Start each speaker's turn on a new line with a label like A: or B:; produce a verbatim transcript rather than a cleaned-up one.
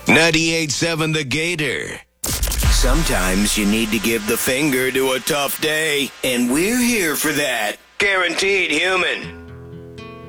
A: ninety-eight point seven The Gator. Sometimes you need to give the finger to a tough day, and we're here for that. Guaranteed human.